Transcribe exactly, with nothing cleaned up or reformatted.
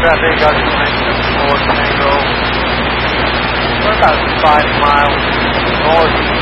traffic, Argentina four Tango. We're about five miles north